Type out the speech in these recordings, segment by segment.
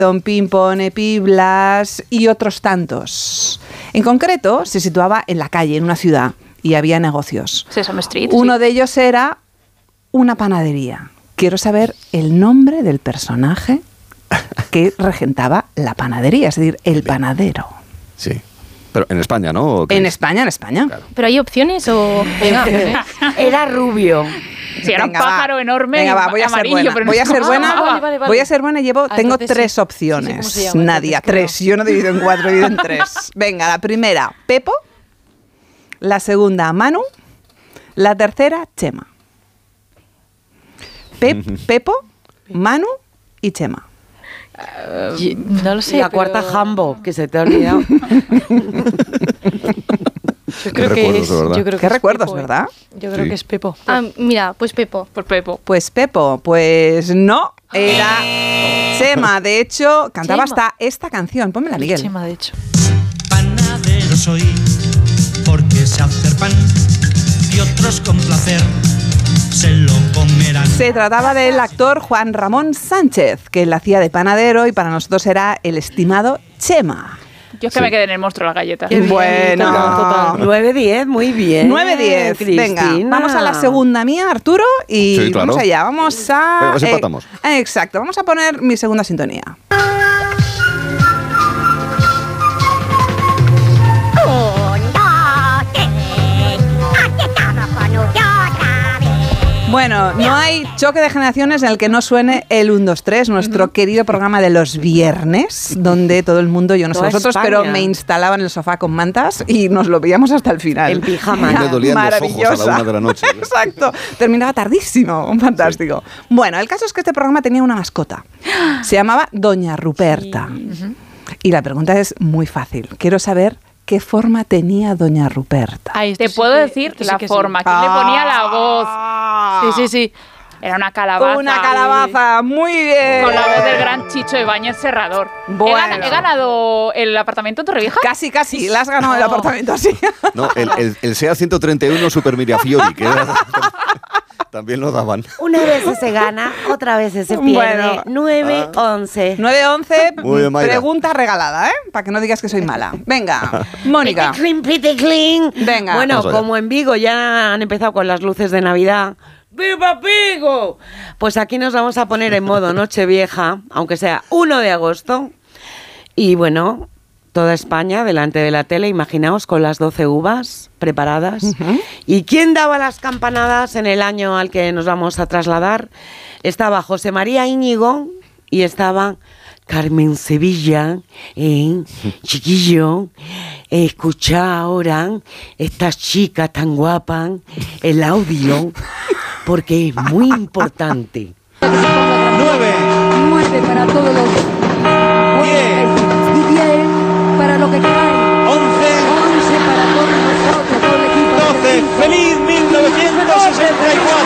Don Pimpón, Epi, Blas y otros tantos. En concreto, se situaba en la calle, en una ciudad, y había negocios. Sesame Street. Uno de ellos era una panadería. Quiero saber el nombre del personaje que regentaba la panadería, es decir, el panadero. Sí. Pero en España, ¿no? En España. Claro. ¿Pero hay opciones o...? Venga. Era rubio. Sí, era un pájaro enorme. Venga, va, voy a ser buena. Pero Voy a ser buena. Vale. Voy a ser buena y tengo entonces 3 sí. opciones. Sí, ¿cómo se llama? Nadia, Entonces, 3. Yo no divido en 4, divido en 3. Venga, la primera, Pepo. La segunda, Manu. La tercera, Chema. Pepo, Manu y Chema. No lo sé. La cuarta, Jambo, que se te ha olvidado. Yo creo que es. ¿Qué recuerdos, verdad? Yo creo que es Pepo. Mira, pues Pepo. Por Pepo. Pues Pepo, pues no, era Chema. De hecho, cantaba hasta esta canción. Pónmela, Miguel. Chema, de hecho. Panadero soy, porque sé hacer pan, y otros con placer se lo comerán. Se trataba del actor Juan Ramón Sánchez, que él hacía de panadero y para nosotros era el estimado Chema. Yo es que me quedé en el monstruo de la galleta. Bueno, total. 9-10, muy bien. 9-10. Venga, Cristina. vamos a la segunda mía, Arturo, y Sí, claro. vamos allá. Vamos a... Venga, pues empatamos. Exacto, vamos a poner mi segunda sintonía. Bueno, no hay choque de generaciones en el que no suene el 1, 2, 3, nuestro querido programa de los viernes, donde todo el mundo, yo no sé Toda vosotros, España. pero me instalaba en el sofá con mantas y nos lo veíamos hasta el final. En pijama. Me dolían los ojos a la Maravillosa. 1 de la noche. Exacto, terminaba tardísimo, fantástico. Bueno, el caso es que este programa tenía una mascota, se llamaba Doña Ruperta. Y la pregunta es muy fácil, quiero saber qué forma tenía Doña Ruperta. Ay, Te puedo decir la forma. ¿Quién le ponía la voz? Sí. Era una calabaza. Una calabaza, muy bien. Con la voz del gran Chicho Ibáñez Serrador. Bueno. He ganado el apartamento en Torrevieja. Casi, la has ganado el apartamento así. No, el SEA 131 Super Mirafiori, que era, también lo daban. Una vez se gana, otra vez se pierde. Bueno. 9-11. 9-11, Muy bien, Mayra. pregunta regalada, ¿eh? Para que no digas que soy mala. Venga, Mónica. Piticlin. Venga. Bueno, Vamos allá. como en Vigo ya han empezado con las luces de Navidad. ¡Viva Vigo! Pues aquí nos vamos a poner en modo Nochevieja, aunque sea 1 de agosto. Y bueno, toda España delante de la tele, imaginaos, con las 12 uvas preparadas. ¿Y quién daba las campanadas en el año al que nos vamos a trasladar? Estaba José María Íñigo y estaba Carmen Sevilla, chiquillo, escucha ahora esta chica tan guapa, el audio, porque es muy importante. 9, Muerte para todos los 10 para lo que queráis, 11, 11 para todos nosotros, todo el equipo. 12. ¡Feliz 1964!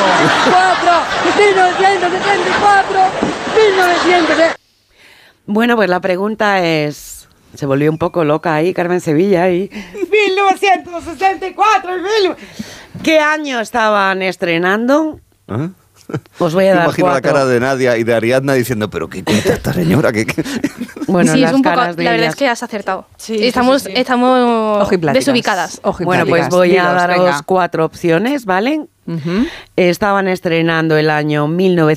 1974, 1900. Bueno, pues la pregunta es... Se volvió un poco loca ahí, Carmen Sevilla, y... 1964, ¿qué año estaban estrenando? ¿Ah? Os voy a dar Imagino la 4. cara de Nadia y de Ariadna diciendo, pero ¿qué cuenta esta señora? Bueno, sí, las es un poco, caras de la verdad ellas. es que has acertado. Sí, estamos sí. Ojipláticas. desubicadas. Bueno, pues voy a daros 4 opciones, ¿vale? Estaban estrenando el año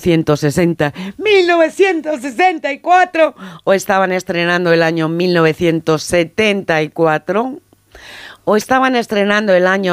1964 o estaban estrenando el año 1974 o estaban estrenando el año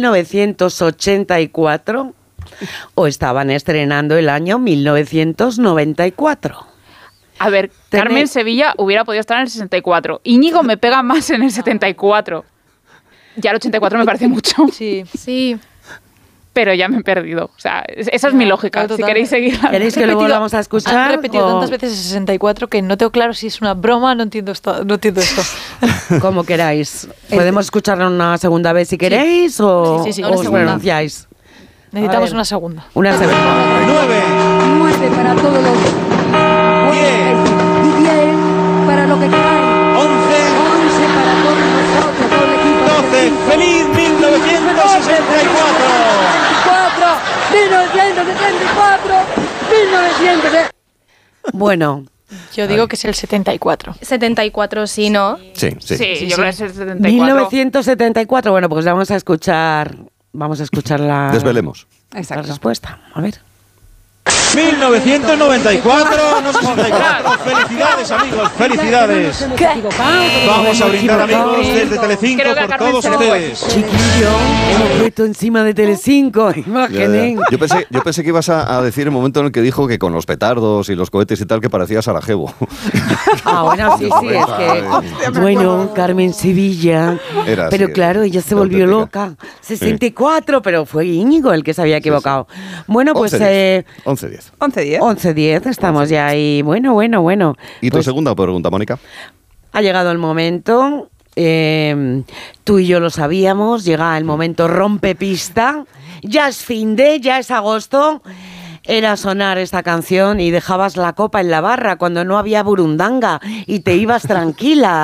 1984 o estaban estrenando el año 1994. A ver, Carmen Sevilla hubiera podido estar en el 64. Íñigo me pega más en el 74. Ya el 84 me parece mucho. Sí. Pero ya me he perdido. O sea, esa es mi lógica. Si queréis seguir. ¿Queréis que lo volvamos a escuchar? Han repetido o- tantas veces el 64 que no tengo claro si es una broma, no entiendo esto. Como queráis. Podemos escucharlo una segunda vez si queréis o Sí, os una segunda. pronunciáis. Necesitamos A ver. una segunda. Una segunda. 9, Muerte para todos los 10 para lo que queráis, 11, 11 para todos nosotros, todo el equipo. 12. ¡Feliz 1964! 1974, 1900. Bueno, Yo digo que es el 74. 74, sí, ¿no? Sí. Sí, yo creo que es el 74. 1974, bueno, pues vamos a escuchar la Desvelemos. Exacto. respuesta. A ver. 1994, no 64. Felicidades, amigos, felicidades. Vamos a brindar, amigos, desde Telecinco Creo que a por Carmen todos se le fue. ustedes. Chiquillo, hemos puesto encima de Telecinco imágenes. Yo pensé que ibas a decir el momento en el que dijo que con los petardos y los cohetes y tal que parecía Sarajevo. Ah, bueno, sí, es que... Bueno, Carmen Sevilla. Era Pero así, claro, ella se volvió auténtica. loca. 64, pero fue Íñigo el que se había equivocado. Bueno, pues... 11-10. 11-10. 11-10, estamos ya ahí. Bueno. ¿Y tu Pues segunda pregunta, Mónica? ha llegado el momento. Tú y yo lo sabíamos. Llega el momento rompepista. Ya es fin de, ya es agosto. Era sonar esta canción y dejabas la copa en la barra cuando no había burundanga y te ibas tranquila